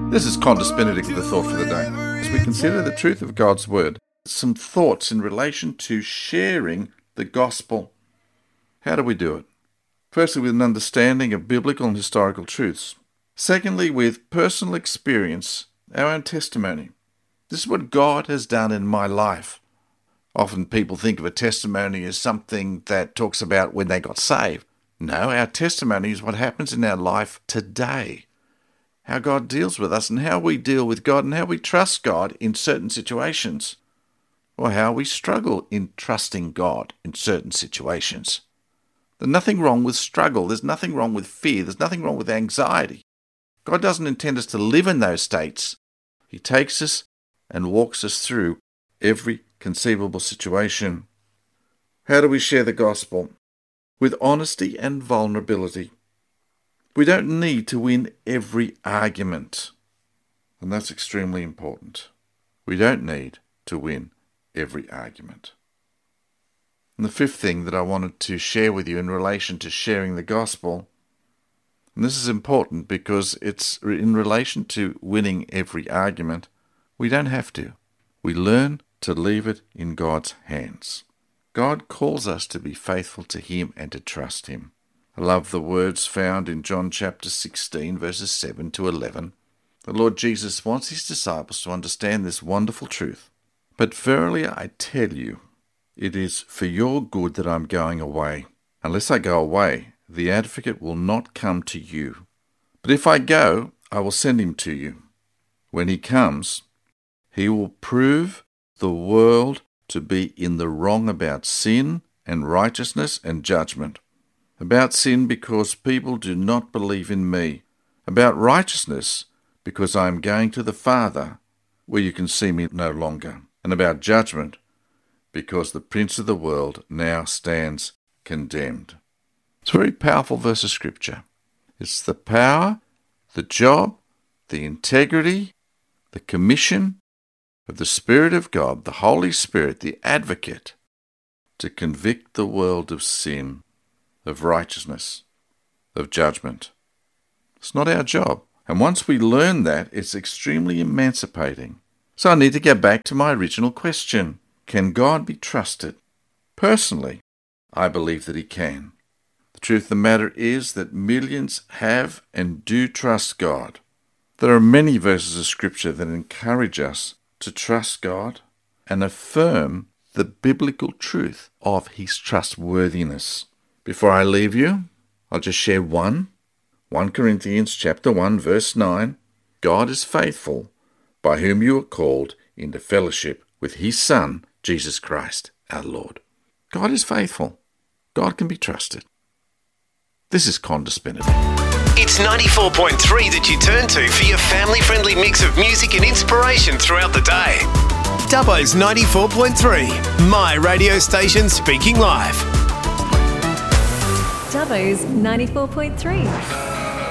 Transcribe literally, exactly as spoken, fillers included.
This is Qantas Benedict with the thought for the day. As we consider the truth of God's Word, some thoughts in relation to sharing the gospel. How do we do it? Firstly, with an understanding of biblical and historical truths. Secondly, with personal experience, our own testimony. This is what God has done in my life. Often people think of a testimony as something that talks about when they got saved. No, our testimony is what happens in our life today. How God deals with us and how we deal with God and how we trust God in certain situations. Or how we struggle in trusting God in certain situations. There's nothing wrong with struggle. There's nothing wrong with fear. There's nothing wrong with anxiety. God doesn't intend us to live in those states. He takes us and walks us through every conceivable situation. How do we share the gospel? With honesty and vulnerability. We don't need to win every argument. And that's extremely important. We don't need to win every argument. And the fifth thing that I wanted to share with you in relation to sharing the gospel, and this is important because it's in relation to winning every argument, we don't have to. We learn to leave it in God's hands. God calls us to be faithful to Him and to trust Him. I love the words found in John chapter sixteen, verses seven to eleven. The Lord Jesus wants His disciples to understand this wonderful truth. But verily I tell you, it is for your good that I am going away. Unless I go away, the advocate will not come to you. But if I go, I will send him to you. When he comes, he will prove the world to be in the wrong about sin and righteousness and judgment. About sin, because people do not believe in me. About righteousness, because I am going to the Father, where you can see me no longer. And about judgment, because the prince of the world now stands condemned. It's a very powerful verse of Scripture. It's the power, the job, the integrity, the commission of the Spirit of God, the Holy Spirit, the advocate, to convict the world of sin, of righteousness, of judgment. It's not our job. And once we learn that, it's extremely emancipating. So I need to go back to my original question. Can God be trusted? Personally, I believe that He can. The truth of the matter is that millions have and do trust God. There are many verses of Scripture that encourage us to trust God and affirm the biblical truth of His trustworthiness. Before I leave you, I'll just share one. First Corinthians chapter one, verse nine. God is faithful, by whom you are called into fellowship with His Son, Jesus Christ, our Lord. God is faithful. God can be trusted. This is Qantas Benedict. It's ninety-four point three that you turn to for your family-friendly mix of music and inspiration throughout the day. Dubbo's ninety-four point three, my radio station speaking live. Dubbo's ninety-four point three.